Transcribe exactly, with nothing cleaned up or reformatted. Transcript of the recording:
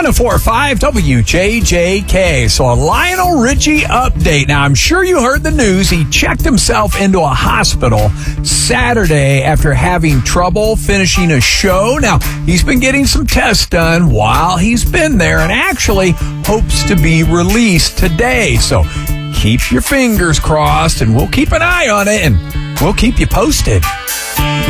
oh four point five W J J K. So a Lionel Richie update. Now, I'm sure you heard the news. He checked himself into a hospital Saturday after having trouble finishing a show. Now, he's been getting some tests done while he's been there and actually hopes to be released today. So keep your fingers crossed, and we'll keep an eye on it, and we'll keep you posted.